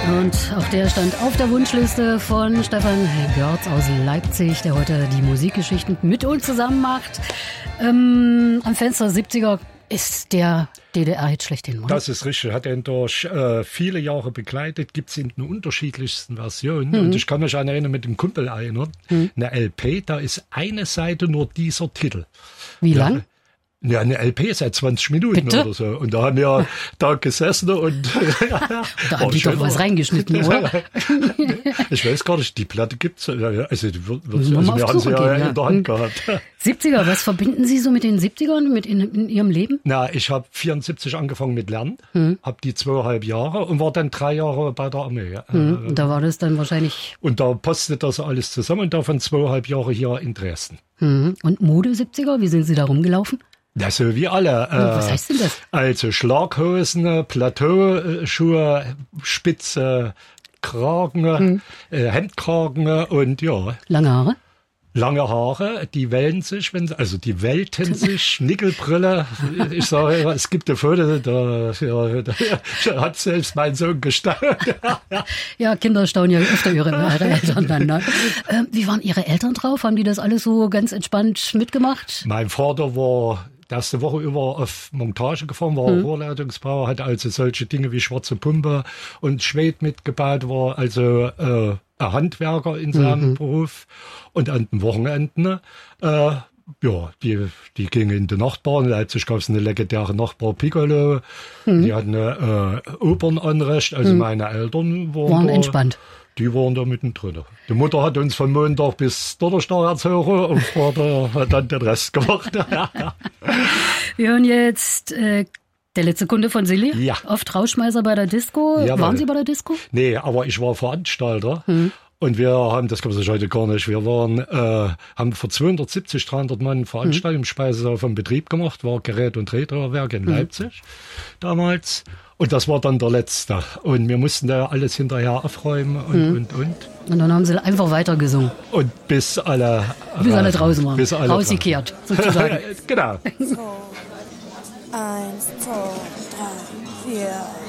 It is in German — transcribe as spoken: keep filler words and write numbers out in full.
Und auch der stand auf der Wunschliste von Stefan Görz aus Leipzig, der heute die Musikgeschichten mit uns zusammen macht. Ähm, am Fenster siebziger ist der D D R-Hit schlechthin, oder? Das ist richtig. Hat ihn durch äh, viele Jahre begleitet. Gibt es in den unterschiedlichsten Versionen. Mhm. Und ich kann mich an eine mit dem Kumpel erinnern. Mhm. Eine L P, da ist eine Seite nur dieser Titel. Wie ja, lang? Ja, eine L P seit zwanzig Minuten Bitte? oder so. Und da haben wir da gesessen und da haben die doch was reingeschnitten, oder? Ich weiß gar nicht, die Platte gibt's. Also, die wird, wir, also wir haben sie ja, ja in der Hand gehabt. siebziger, was verbinden Sie so mit den siebzigern, mit in, in Ihrem Leben? Na, ich habe vierundsiebzig angefangen mit Lernen, hm. habe die zweieinhalb Jahre und war dann drei Jahre bei der Armee. Hm. Und da war das dann wahrscheinlich... Und da passte das alles zusammen und davon zweieinhalb Jahre hier in Dresden. Hm. Und Mode siebziger, wie sind Sie da rumgelaufen? Ja, so wie alle. Was heißt denn das? Also Schlaghosen, Plateauschuhe, spitze Kragen, hm. äh, Hemdkragen und ja. Lange Haare? Lange Haare, die wellen sich, wenn sie, also die welten sich, Nickelbrille. Ich sage, es gibt eine Foto, da, ja, da hat selbst mein Sohn gestaunt. Ja, Kinder staunen ja öfter ihre, ihre Eltern dann. Ne? Äh, wie waren Ihre Eltern drauf? Haben die das alles so ganz entspannt mitgemacht? Mein Vater war die erste Woche über auf Montage gefahren, war hm. Rohrleitungsbauer, hatte also solche Dinge wie schwarze Pumpe und Schwed mitgebaut, war also äh, ein Handwerker in seinem mhm. Beruf. Und an den Wochenenden, äh, ja, die, die gingen in die Nachtbar. In Leipzig gab es eine legendäre Nachtbar Piccolo. Mhm. Die hatten äh, Opernanrecht. Also mhm. meine Eltern waren, waren da, entspannt. Die waren da mittendrin. Die Mutter hat uns von Montag bis Donnerstag erzogen und Vater hat dann den Rest gemacht. Wir hören jetzt äh, der letzte Kunde von Silly. Ja. Oft Rauschmeißer bei der Disco. Jawohl. Waren Sie bei der Disco? Nee, aber ich war Veranstalter. Mhm. Und wir haben, das kann man sich heute gar nicht, wir waren, äh, haben für zweihundertsiebzig, dreihundert Mann Veranstaltung im Speisesaal vom Betrieb gemacht, war Gerät- und Drehtrauerwerk in mhm. Leipzig damals. Und das war dann der letzte. Und wir mussten da alles hinterher aufräumen und, mhm. und, und. Und dann haben sie einfach weiter gesungen. Und bis alle... Bis alle draußen waren. Bis alle rausgekehrt, sozusagen. Genau. Eins, zwei, drei, vier...